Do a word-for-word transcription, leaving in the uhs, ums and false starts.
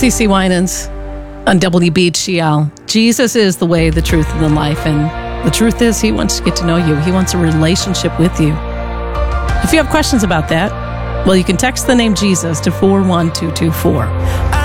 C C Winans on W B G L. Jesus is the way, the truth, and the life. And the truth is, he wants to get to know you. He wants a relationship with you. If you have questions about that, well, you can text the name Jesus to four one two two four.